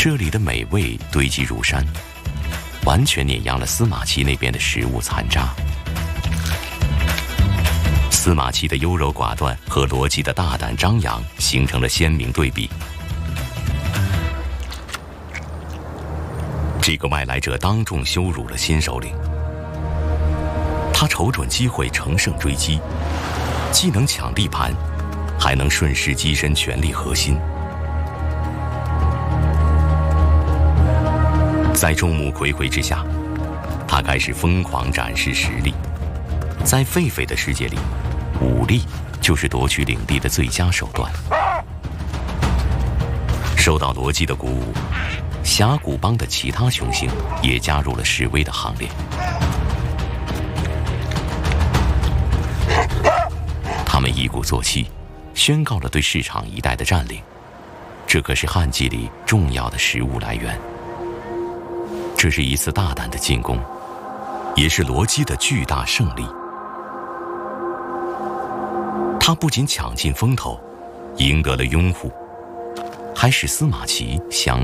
这里的美味堆积如山，完全碾压了司马齐那边的食物残渣。司马齐的优柔寡断和罗辑的大胆张扬形成了鲜明对比。这个外来者当众羞辱了新首领，他瞅准机会乘胜追击，既能抢地盘，还能顺势跻身权力核心。在众目睽睽之下，他开始疯狂展示实力。在狒狒的世界里，武力就是夺取领地的最佳手段。受到罗辑的鼓舞，峡谷帮的其他雄性也加入了示威的行列。他们一鼓作气，宣告了对市场一带的占领。这可是旱季里重要的食物来源。这是一次大胆的进攻，也是罗辑的巨大胜利。他不仅抢尽风头，赢得了拥护，还使司马齐降